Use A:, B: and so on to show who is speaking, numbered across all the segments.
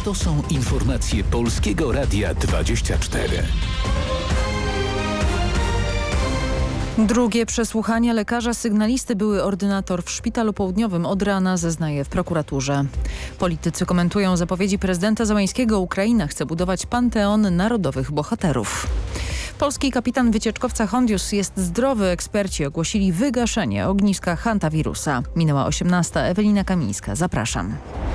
A: To są informacje Polskiego Radia 24.
B: Drugie przesłuchanie lekarza sygnalisty były ordynator w Szpitalu Południowym od rana zeznaje w prokuraturze. Politycy komentują zapowiedzi prezydenta Zełańskiego. Ukraina chce budować panteon narodowych bohaterów. Polski kapitan wycieczkowca Hondius jest zdrowy. Eksperci ogłosili wygaszenie ogniska hantawirusa. Minęła 18. Ewelina Kamińska. Zapraszam.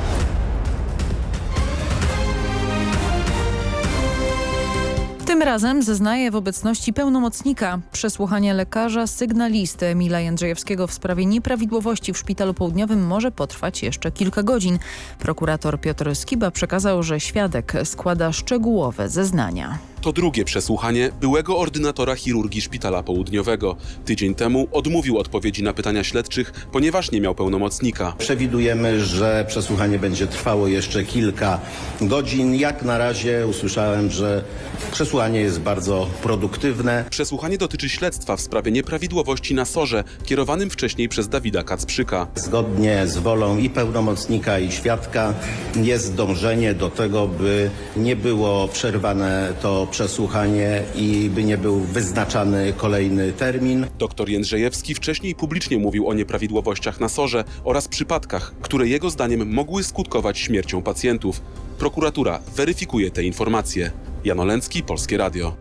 B: Tym razem zeznaje w obecności pełnomocnika. Przesłuchanie lekarza sygnalisty Emila Jędrzejewskiego w sprawie nieprawidłowości w Szpitalu Południowym może potrwać jeszcze kilka godzin. Prokurator Piotr Skiba przekazał, że świadek składa szczegółowe zeznania.
C: To drugie przesłuchanie byłego ordynatora chirurgii Szpitala Południowego. Tydzień temu odmówił odpowiedzi na pytania śledczych, ponieważ nie miał pełnomocnika.
D: Przewidujemy, że przesłuchanie będzie trwało jeszcze kilka godzin. Jak na razie usłyszałem, że przesłuchanie jest bardzo produktywne.
C: Przesłuchanie dotyczy śledztwa w sprawie nieprawidłowości na SOR-ze, kierowanym wcześniej przez Dawida Kacprzyka.
D: Zgodnie z wolą i pełnomocnika, i świadka jest dążenie do tego, by nie było przerwane to przesłuchanie i by nie był wyznaczany kolejny termin.
C: Doktor Jędrzejewski wcześniej publicznie mówił o nieprawidłowościach na SOR-ze oraz przypadkach, które jego zdaniem mogły skutkować śmiercią pacjentów. Prokuratura weryfikuje te informacje. Jan Olęcki, Polskie Radio.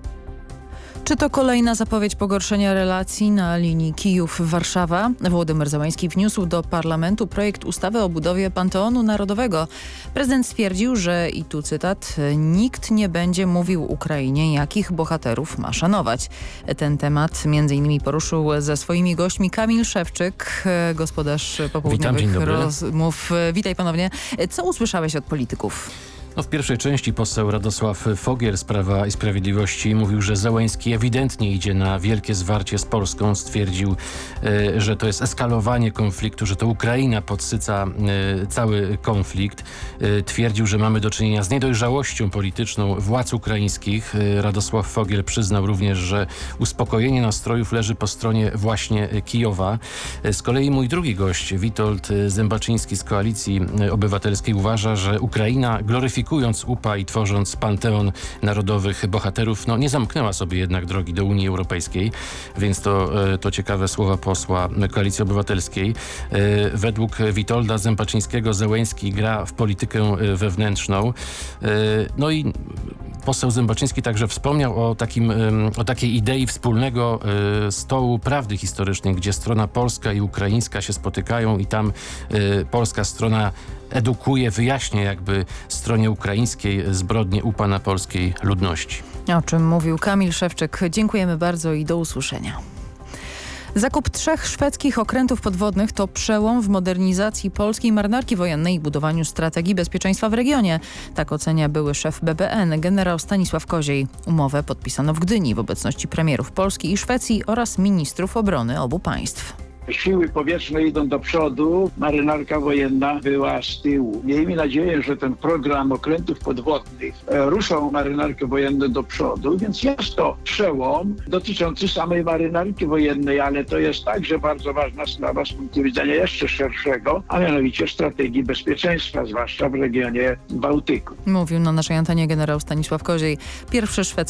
B: Czy to kolejna zapowiedź pogorszenia relacji na linii Kijów-Warszawa? Wołodymyr Zełański wniósł do parlamentu projekt ustawy o budowie Panteonu Narodowego. Prezydent stwierdził, że, i tu cytat, nikt nie będzie mówił Ukrainie, jakich bohaterów ma szanować. Ten temat m.in. poruszył ze swoimi gośćmi Kamil Szewczyk, gospodarz popołudniowych rozmów. Witaj ponownie. Co usłyszałeś od polityków?
E: W pierwszej części poseł Radosław Fogiel z Prawa i Sprawiedliwości mówił, że Zełański ewidentnie idzie na wielkie zwarcie z Polską. Stwierdził, że to jest eskalowanie konfliktu, że to Ukraina podsyca cały konflikt. Twierdził, że mamy do czynienia z niedojrzałością polityczną władz ukraińskich. Radosław Fogiel przyznał również, że uspokojenie nastrojów leży po stronie właśnie Kijowa. Z kolei mój drugi gość, Witold Zębaczyński z Koalicji Obywatelskiej, uważa, że Ukraina gloryfikując UPA i tworząc panteon narodowych bohaterów, nie zamknęła sobie jednak drogi do Unii Europejskiej, więc to ciekawe słowa posła Koalicji Obywatelskiej. Według Witolda Zębaczyńskiego Zełański gra w politykę wewnętrzną. I poseł Zębaczyński także wspomniał o takiej idei wspólnego stołu prawdy historycznej, gdzie strona polska i ukraińska się spotykają i tam polska strona edukuje, wyjaśnia jakby stronie ukraińskiej zbrodnie UPA na polskiej ludności.
B: O czym mówił Kamil Szewczyk. Dziękujemy bardzo i do usłyszenia. Zakup 3 szwedzkich okrętów podwodnych to przełom w modernizacji polskiej marynarki wojennej i budowaniu strategii bezpieczeństwa w regionie. Tak ocenia były szef BBN, generał Stanisław Koziej. Umowę podpisano w Gdyni w obecności premierów Polski i Szwecji oraz ministrów obrony obu państw.
F: Siły powietrzne idą do przodu, marynarka wojenna była z tyłu. Miejmy nadzieję, że ten program okrętów podwodnych ruszą marynarkę wojenną do przodu, więc jest to przełom dotyczący samej marynarki wojennej, ale to jest także bardzo ważna sprawa z punktu widzenia jeszcze szerszego, a mianowicie strategii bezpieczeństwa, zwłaszcza w regionie Bałtyku.
B: Mówił na naszej antenie generał Stanisław Koziej. Pierwszy szwedzki